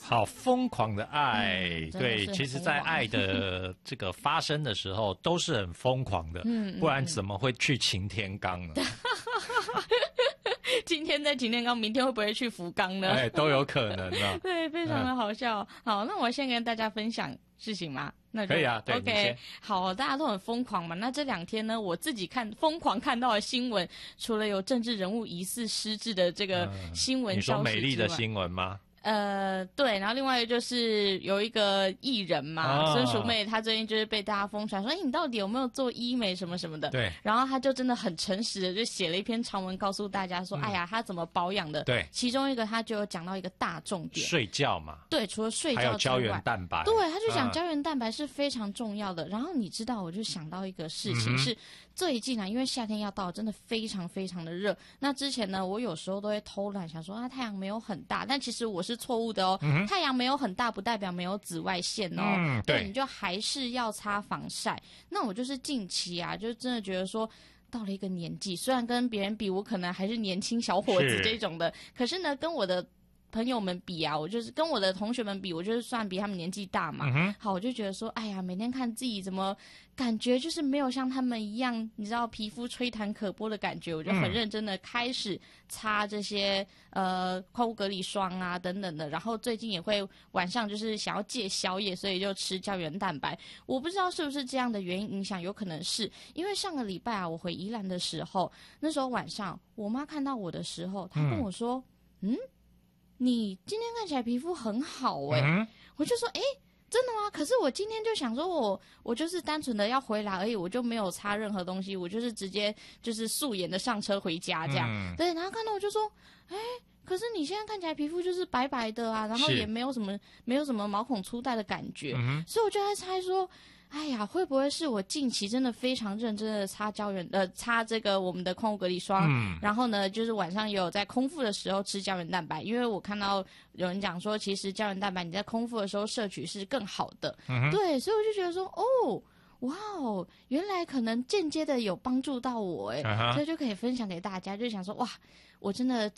好疯狂的爱，对，其实在爱的这个发生的时候都是很疯狂的，不然怎么会去擎天岗呢？ 今天在擎天岗，明天会不会去福冈呢？ 哎，都有可能啊。 对，非常的好笑。好，那我先跟大家分享事情吗？那可以啊，对 ，OK， 好，大家都很疯狂嘛。那这2天呢，我自己疯狂看到的新闻，除了有政治人物疑似失智的这个新闻消息之外， 你说美丽的新闻吗？ 对，然后另外一个就是有一个艺人嘛，孙淑媚，她最近就是被大家疯传说，你到底有没有做医美什么什么的？ 对。 然后她就真的很诚实的就写了一篇长文告诉大家说，哎呀，她怎么保养的？ 对。 其中一个她就有讲到一个大重点， 睡觉嘛。 对，除了睡觉之外， 还有胶原蛋白。 对，她就讲胶原蛋白是非常重要的。然后你知道，我就想到一个事情是，最近啊，因为夏天要到，真的非常非常的热。那之前呢，我有时候都会偷懒，想说太阳没有很大，但其实我是错误的哦。太阳没有很大，不代表没有紫外线哦。对，你就还是要擦防晒。那我就是近期啊，就真的觉得说，到了一个年纪，虽然跟别人比，我可能还是年轻小伙子这种的，可是呢，跟我的朋友们比啊，我就是跟我的同学们比，我就是算比他们年纪大嘛。好，我就觉得说，哎呀，每天看自己怎么感觉就是没有像他们一样，你知道皮肤吹弹可剥的感觉，我就很认真的开始擦这些矿物隔离霜啊等等的。然后最近也会晚上就是想要戒宵夜，所以就吃胶原蛋白。我不知道是不是这样的原因影响，有可能是因为上个礼拜啊，我回宜兰的时候，那时候晚上我妈看到我的时候，她跟我说，你今天看起来皮肤很好我就说真的吗？可是我今天就想说我就是单纯的要回来而已，我就没有擦任何东西，我就是直接就是素颜的上车回家这样。对，然后看到我就说，可是你现在看起来皮肤就是白白的啊，然后也没有什么毛孔粗大的感觉，所以我就在猜说，哎呀，会不会是我近期真的非常认真的擦这个我们的矿物隔离霜，然后呢，就是晚上也有在空腹的时候吃胶原蛋白，因为我看到有人讲说，其实胶原蛋白你在空腹的时候摄取是更好的，对，所以我就觉得说，哇哦，原来可能间接的有帮助到我所以就可以分享给大家，就想说哇，我真的